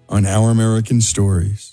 on Our American Stories.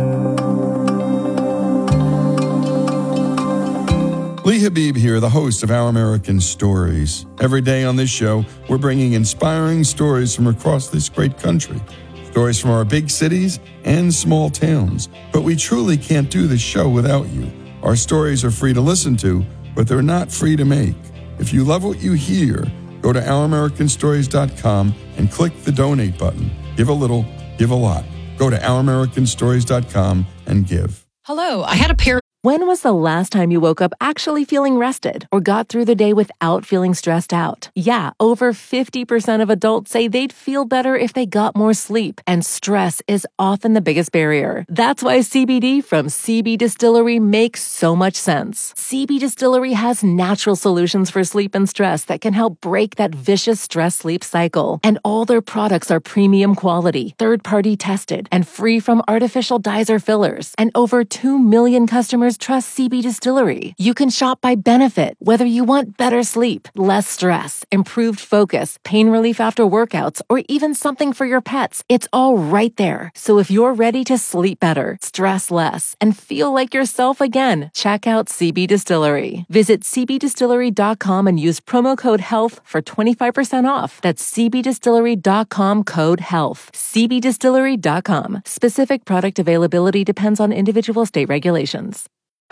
Lee Habib here, the host of Our American Stories. Every day on this show, we're bringing inspiring stories from across this great country. Stories from our big cities and small towns. But we truly can't do this show without you. Our stories are free to listen to, but they're not free to make. If you love what you hear, go to OurAmericanStories.com and click the donate button. Give a little, give a lot. Go to OurAmericanStories.com and give. Hello, I had a pair. When was the last time you woke up actually feeling rested or got through the day without feeling stressed out? Yeah, over 50% of adults say they'd feel better if they got more sleep, and stress is often the biggest barrier. That's why CBD from CB Distillery makes so much sense. CB Distillery has natural solutions for sleep and stress that can help break that vicious stress-sleep cycle. And all their products are premium quality, third-party tested, and free from artificial dyes or fillers. And over 2 million customers trust CB Distillery. You can shop by benefit, whether you want better sleep, less stress, improved focus, pain relief after workouts, or even something for your pets. It's all right there. So if you're ready to sleep better, stress less, and feel like yourself again, check out CB Distillery. Visit cbdistillery.com and use promo code HEALTH for 25% off. That's cbdistillery.com code HEALTH. cbdistillery.com. Specific product availability depends on individual state regulations.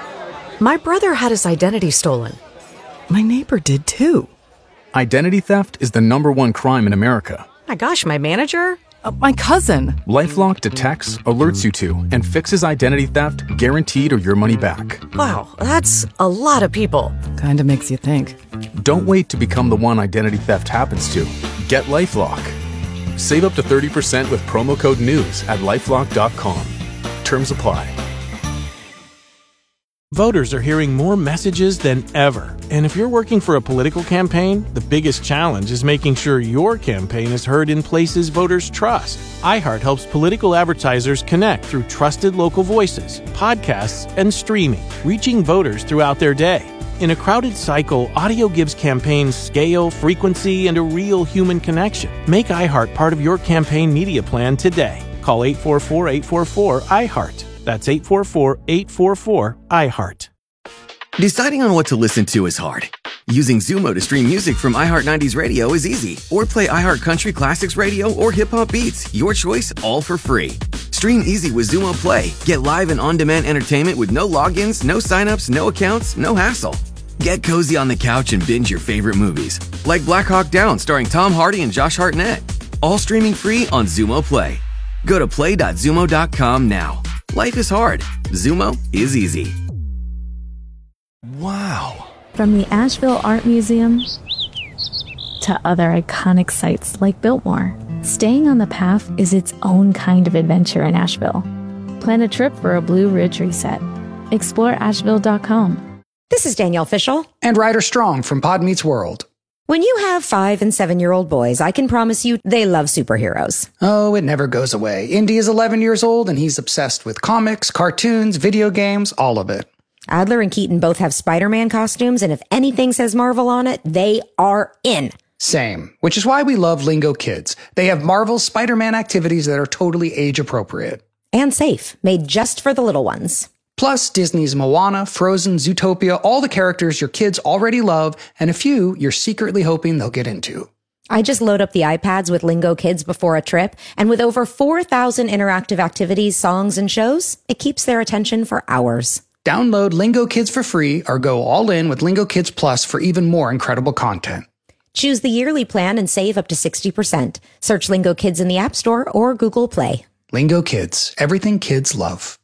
My brother had his identity stolen. My neighbor did too. Identity theft is the #1 crime in America. My gosh, my manager? My cousin. LifeLock detects, alerts you to, and fixes identity theft guaranteed or your money back. Wow, that's a lot of people. Kinda makes you think. Don't wait to become the one identity theft happens to. Get LifeLock. Save up to 30% with promo code NEWS at LifeLock.com. Terms apply. Voters are hearing more messages than ever. And if you're working for a political campaign, the biggest challenge is making sure your campaign is heard in places voters trust. iHeart helps political advertisers connect through trusted local voices, podcasts, and streaming, reaching voters throughout their day. In a crowded cycle, audio gives campaigns scale, frequency, and a real human connection. Make iHeart part of your campaign media plan today. Call 844-844-iHeart. That's 844-844-iHeart. Deciding on what to listen to is hard. Using Zumo to stream music from iHeart 90s Radio is easy. Or play iHeart Country Classics Radio or Hip Hop Beats. Your choice, all for free. Stream easy with Zumo Play. Get live and on-demand entertainment with no logins, no signups, no accounts, no hassle. Get cozy on the couch and binge your favorite movies. Like Black Hawk Down starring Tom Hardy and Josh Hartnett. All streaming free on Zumo Play. Go to play.zumo.com now. Life is hard. Zumo is easy. Wow. From the Asheville Art Museum to other iconic sites like Biltmore, staying on the path is its own kind of adventure in Asheville. Plan a trip for a Blue Ridge reset. Explore Asheville.com. This is Danielle Fishel. And Ryder Strong from Pod Meets World. When you have 5- and 7-year-old boys, I can promise you they love superheroes. Oh, it never goes away. Indy is 11 years old and he's obsessed with comics, cartoons, video games, all of it. Adler and Keaton both have Spider-Man costumes, and if anything says Marvel on it, they are in. Same, which is why we love Lingo Kids. They have Marvel's Spider-Man activities that are totally age-appropriate. And safe, made just for the little ones. Plus, Disney's Moana, Frozen, Zootopia, all the characters your kids already love, and a few you're secretly hoping they'll get into. I just load up the iPads with Lingo Kids before a trip, and with over 4,000 interactive activities, songs, and shows, it keeps their attention for hours. Download Lingo Kids for free or go all in with Lingo Kids Plus for even more incredible content. Choose the yearly plan and save up to 60%. Search Lingo Kids in the App Store or Google Play. Lingo Kids, everything kids love.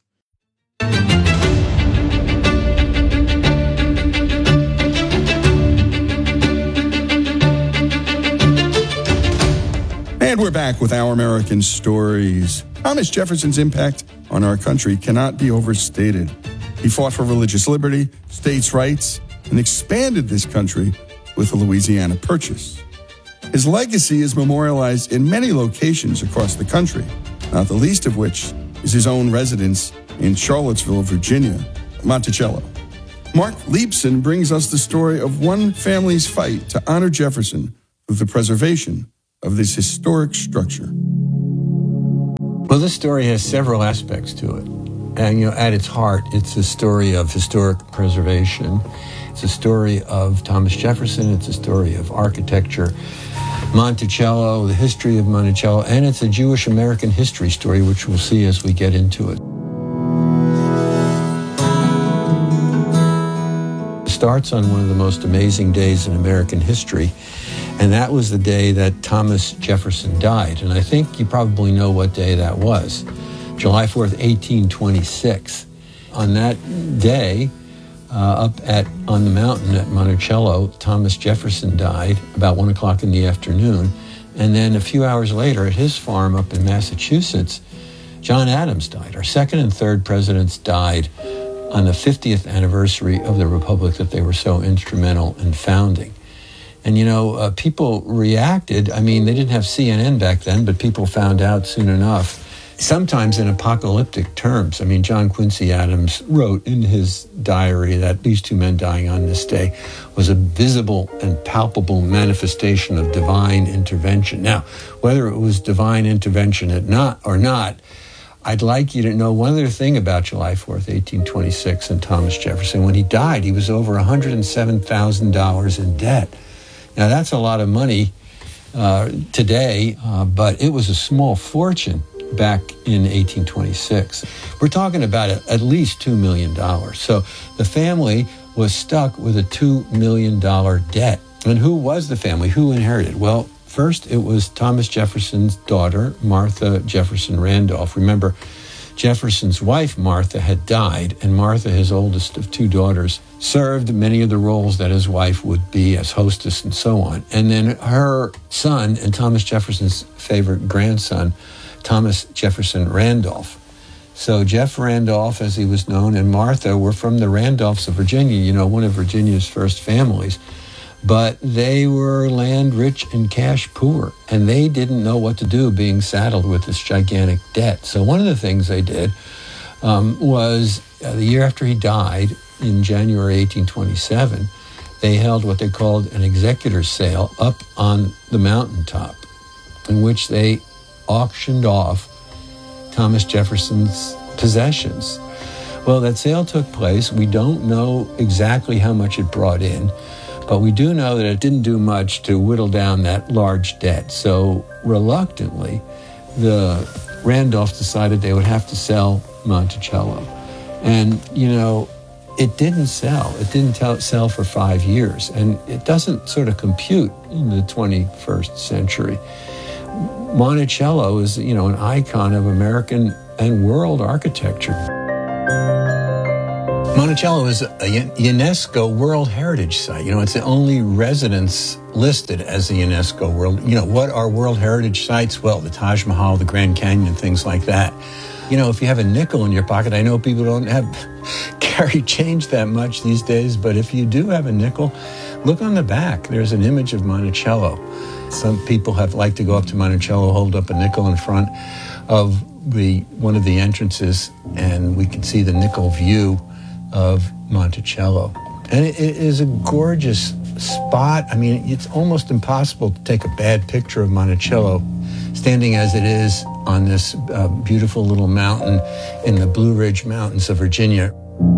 And we're back with Our American Stories. Thomas Jefferson's impact on our country cannot be overstated. He fought for religious liberty, states' rights, and expanded this country with the Louisiana Purchase. His legacy is memorialized in many locations across the country, not the least of which is his own residence in Charlottesville, Virginia, Monticello. Mark Leibson brings us the story of one family's fight to honor Jefferson with the preservation of this historic structure. Well, this story has several aspects to it. And, at its heart, it's a story of historic preservation. It's a story of Thomas Jefferson. It's a story of architecture, Monticello, the history of Monticello, and it's a Jewish American history story, which we'll see as we get into it. It starts on one of the most amazing days in American history, and that was the day that Thomas Jefferson died. And I think you probably know what day that was. July 4th, 1826. On that day, on the mountain at Monticello, Thomas Jefferson died about 1 o'clock in the afternoon. And then a few hours later at his farm up in Massachusetts, John Adams died. Our second and third presidents died on the 50th anniversary of the republic that they were so instrumental in founding. And, people reacted. I mean, they didn't have CNN back then, but people found out soon enough, sometimes in apocalyptic terms. I mean, John Quincy Adams wrote in his diary that these two men dying on this day was a visible and palpable manifestation of divine intervention. Now, whether it was divine intervention or not, I'd like you to know one other thing about July 4th, 1826, and Thomas Jefferson. When he died, he was over $107,000 in debt. Now, that's a lot of money today, but it was a small fortune back in 1826. We're talking about at least $2 million. So the family was stuck with a $2 million debt. And who was the family? Who inherited? Well, first it was Thomas Jefferson's daughter, Martha Jefferson Randolph. Remember, Jefferson's wife, Martha, had died, and Martha, his oldest of two daughters, served many of the roles that his wife would be as hostess and so on. And then her son and Thomas Jefferson's favorite grandson, Thomas Jefferson Randolph. So Jeff Randolph, as he was known, and Martha were from the Randolphs of Virginia, one of Virginia's first families. But they were land rich and cash poor, and they didn't know what to do being saddled with this gigantic debt. So one of the things they did was the year after he died, in January 1827, they held what they called an executor's sale up on the mountaintop, in which they auctioned off Thomas Jefferson's possessions. Well, that sale took place. We don't know exactly how much it brought in, but we do know that it didn't do much to whittle down that large debt. So reluctantly, the Randolphs decided they would have to sell Monticello. And, it didn't sell. It didn't sell for 5 years. And it doesn't sort of compute in the 21st century. Monticello is, an icon of American and world architecture. Monticello is a UNESCO World Heritage Site. It's the only residence listed as a UNESCO World. What are World Heritage Sites? Well, the Taj Mahal, the Grand Canyon, things like that. If you have a nickel in your pocket, I know people don't carry change that much these days, but if you do have a nickel, look on the back. There's an image of Monticello. Some people have liked to go up to Monticello, hold up a nickel in front of one of the entrances, and we can see the nickel view of Monticello. And it is a gorgeous spot. I mean, it's almost impossible to take a bad picture of Monticello standing as it is on this beautiful little mountain in the Blue Ridge Mountains of Virginia.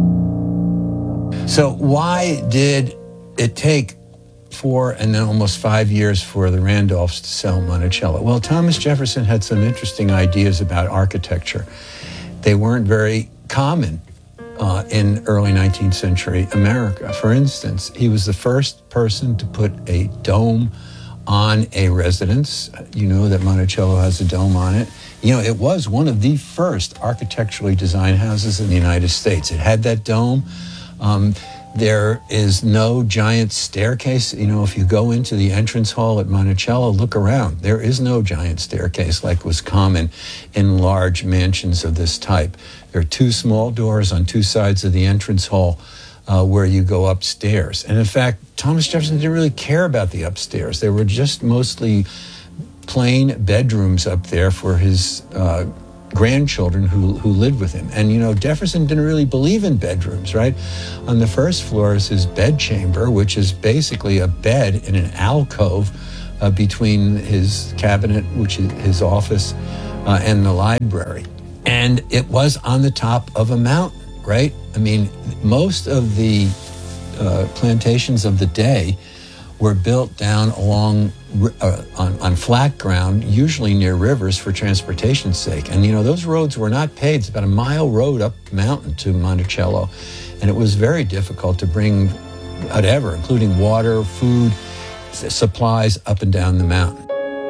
So why did it take 4 and then almost 5 years for the Randolphs to sell Monticello? Well, Thomas Jefferson had some interesting ideas about architecture. They weren't very common in early 19th century America. For instance, he was the first person to put a dome on a residence. You know that Monticello has a dome on it. It was one of the first architecturally designed houses in the United States. It had that dome. There is no giant staircase. If you go into the entrance hall at Monticello, look around. There is no giant staircase like was common in large mansions of this type. There are 2 small doors on 2 sides of the entrance hall where you go upstairs. And in fact, Thomas Jefferson didn't really care about the upstairs. There were just mostly plain bedrooms up there for his grandchildren who lived with him. And, Jefferson didn't really believe in bedrooms, right? On the first floor is his bedchamber, which is basically a bed in an alcove between his cabinet, which is his office, and the library. And it was on the top of a mountain, right? I mean, most of the plantations of the day were built down along on flat ground, usually near rivers for transportation's sake. And, those roads were not paved. It's about a mile road up the mountain to Monticello. And it was very difficult to bring whatever, including water, food, supplies up and down the mountain.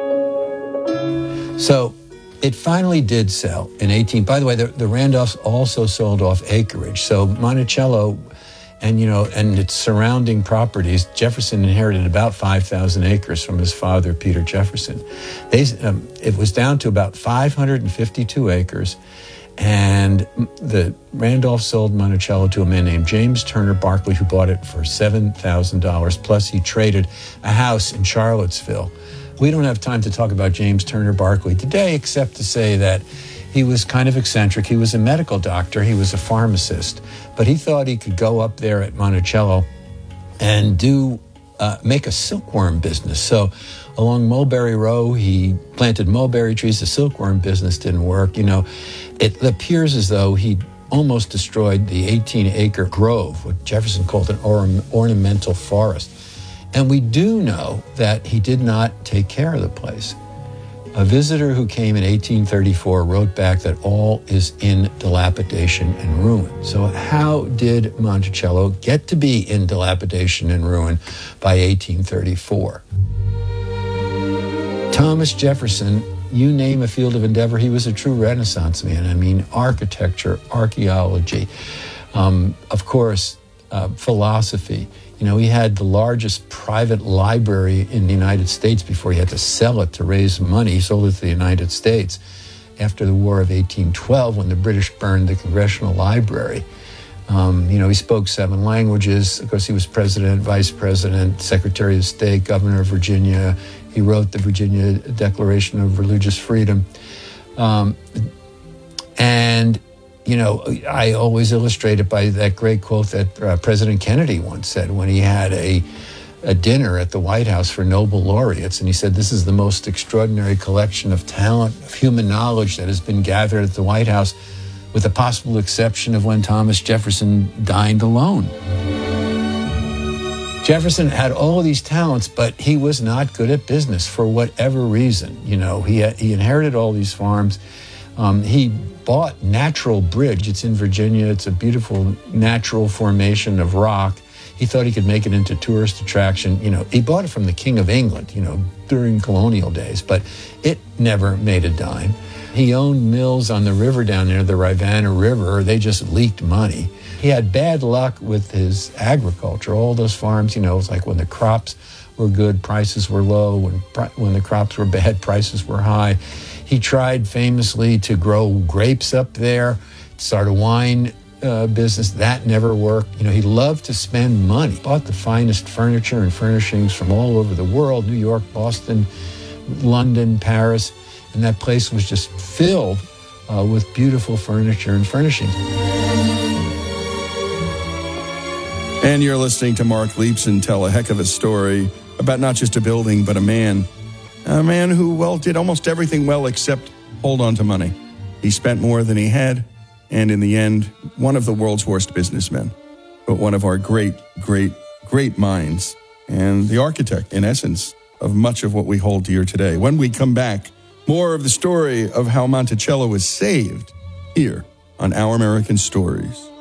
So it finally did sell in 18. By the way, the Randolphs also sold off acreage. So Monticello and its surrounding properties, Jefferson inherited about 5,000 acres from his father, Peter Jefferson. It was down to about 552 acres. And the Randolph sold Monticello to a man named James Turner Barkley, who bought it for $7,000. Plus, he traded a house in Charlottesville. We don't have time to talk about James Turner Barkley today, except to say that he was kind of eccentric. He was a medical doctor. He was a pharmacist. But he thought he could go up there at Monticello and make a silkworm business. So along Mulberry Row, he planted mulberry trees. The silkworm business didn't work. It appears as though he almost destroyed the 18-acre grove, what Jefferson called an ornamental forest. And we do know that he did not take care of the place. A visitor who came in 1834 wrote back that all is in dilapidation and ruin. So how did Monticello get to be in dilapidation and ruin by 1834? Thomas Jefferson, you name a field of endeavor, he was a true Renaissance man. I mean, architecture, archaeology, of course, philosophy. He had the largest private library in the United States before he had to sell it to raise money. He sold it to the United States after the War of 1812 when the British burned the Congressional Library. He spoke 7 languages. Of course, he was president, vice president, secretary of state, governor of Virginia. He wrote the Virginia Declaration of Religious Freedom. I always illustrate it by that great quote that President Kennedy once said when he had a dinner at the White House for Nobel laureates. And he said, this is the most extraordinary collection of talent, of human knowledge that has been gathered at the White House, with the possible exception of when Thomas Jefferson dined alone. Jefferson had all of these talents, but he was not good at business for whatever reason. He inherited all these farms. He bought Natural Bridge. It's in Virginia. It's a beautiful natural formation of rock. He thought he could make it into tourist attraction. He bought it from the King of England, during colonial days, but it never made a dime. He owned mills on the river down there, the Rivanna River. They just leaked money. He had bad luck with his agriculture. All those farms, it was like when the crops were good, prices were low. When the crops were bad, prices were high. He tried famously to grow grapes up there, start a wine business. That never worked. He loved to spend money. Bought the finest furniture and furnishings from all over the world, New York, Boston, London, Paris. And that place was just filled with beautiful furniture and furnishings. And you're listening to Mark Leibson tell a heck of a story about not just a building, but a man who, did almost everything well except hold on to money. He spent more than he had, and in the end, one of the world's worst businessmen, but one of our great, great, great minds, and the architect, in essence, of much of what we hold dear today. When we come back, more of the story of how Monticello was saved here on Our American Stories.